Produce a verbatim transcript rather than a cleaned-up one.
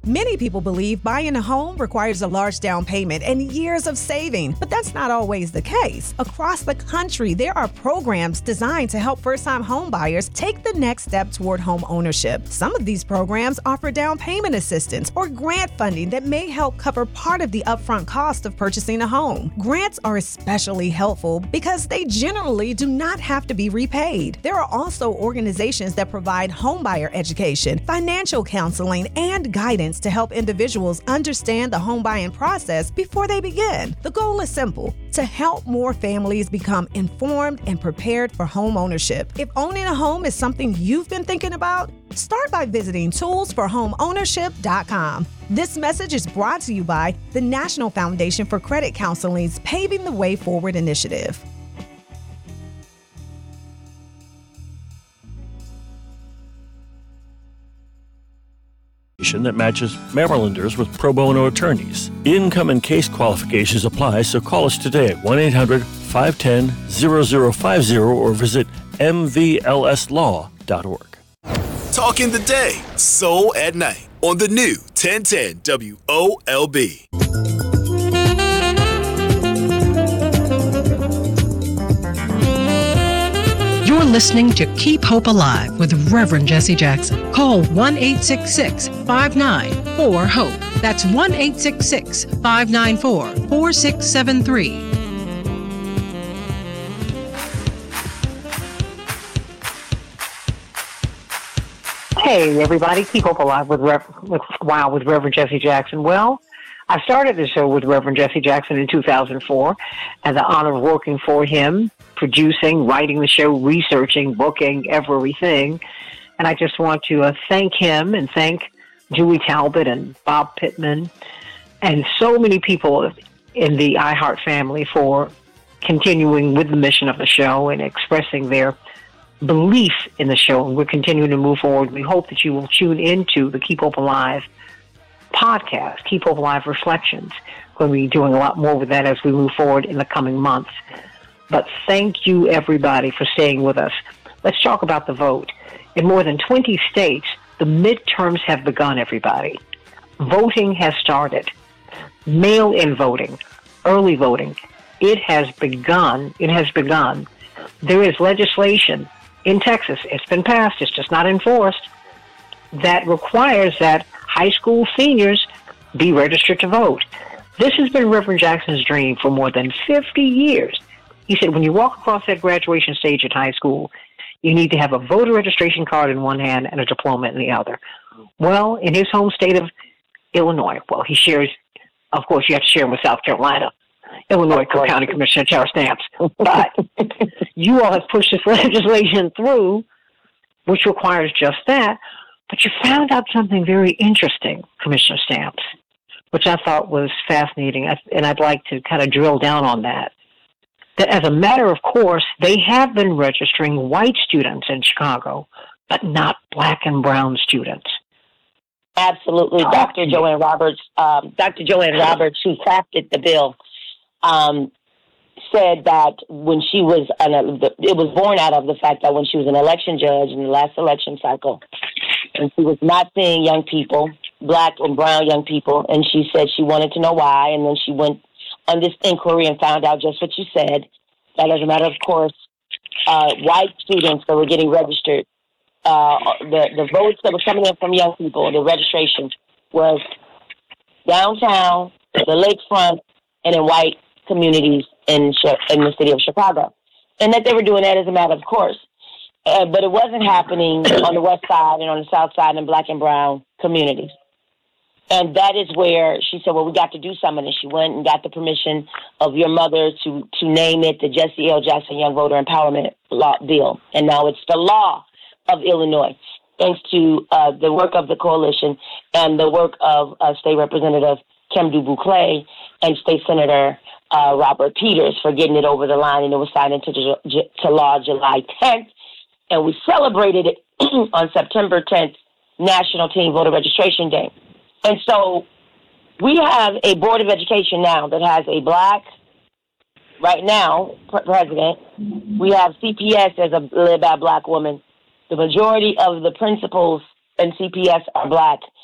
Many people believe buying a home requires a large down payment and years of saving, but that's not always the case. Across the country, there are programs designed to help first-time home buyers take the next step toward home ownership. Some of these programs offer down payment assistance or grant funding that may help cover part of the upfront cost of purchasing a home. Grants are especially helpful because they generally do not have to be repaid. There are also organizations that provide homebuyer education, financial counseling, and guidance to help individuals understand the home buying process before they begin. The goal is simple: to help more families become informed and prepared for home ownership. If owning a home is something you've been thinking about, start by visiting tools for home ownership dot com. This message is brought to you by the National Foundation for Credit Counseling's Paving the Way Forward initiative. That matches Marylanders with pro bono attorneys. Income and case qualifications apply, so call us today at one eight hundred, five one zero, zero zero five zero or visit m v l s law dot org. Talking the day, soul at night on the new ten ten W O L B. You're listening to Keep Hope Alive with Reverend Jesse Jackson. Call one eight six six, five nine four, HOPE. That's one eight six six, five nine four, four six seven three. Hey, everybody. Keep Hope Alive with, Rev- with Wow with Reverend Jesse Jackson. Well, I started the show with Reverend Jesse Jackson in two thousand four. Had the honor of working for him, producing, writing the show, researching, booking, everything. And I just want to uh, thank him and thank Julie Talbot and Bob Pittman and so many people in the iHeart family for continuing with the mission of the show and expressing their belief in the show. And we're continuing to move forward. We hope that you will tune into the Keep Hope Alive podcast, Keep Hope Alive Reflections. We're going to be doing a lot more with that as we move forward in the coming months. But thank you, everybody, for staying with us. Let's talk about the vote. In more than twenty states, the midterms have begun, everybody. Voting has started. Mail-in voting, early voting, it has begun. It has begun. There is legislation in Texas. It's been passed. It's just not enforced. That requires that high school seniors be registered to vote. This has been Reverend Jackson's dream for more than fifty years. He said when you walk across that graduation stage at high school, you need to have a voter registration card in one hand and a diploma in the other. Well, in his home state of Illinois, well, he shares, of course, you have to share him with South Carolina, Illinois Cook County Commissioner Tara Stamps. But you all have pushed this legislation through, which requires just that. But you found out something very interesting, Commissioner Stamps, which I thought was fascinating, and I'd like to kind of drill down on that. That as a matter of course, they have been registering white students in Chicago, but not black and brown students. Absolutely. Doctor Joanne Roberts, um, Doctor Joanne Roberts, who crafted the bill, um, said that when she was, an, it was born out of the fact that when she was an election judge in the last election cycle, and she was not seeing young people, black and brown young people, and she said she wanted to know why, and then she went on this inquiry and found out just what you said, that as a matter of course, uh, white students that were getting registered, uh, the, the votes that were coming in from young people, the registration was downtown, the lakefront, and in white communities in, in the city of Chicago. And that they were doing that as a matter of course. Uh, but it wasn't happening on the west side and on the south side in black and brown communities. And that is where she said, well, we got to do something. And she went and got the permission of your mother to, to name it the Jesse L. Jackson Young Voter Empowerment Law Bill. And now it's the law of Illinois, thanks to uh, the work of the coalition and the work of uh, State Representative Kim DuBouclet and State Senator uh, Robert Peters for getting it over the line. And it was signed into to law July tenth. And we celebrated it on September tenth, National Teen Voter Registration Day. And so we have a Board of Education now that has a black, right now, president. We have C P S as a led by a black woman. The majority of the principals in C P S are black.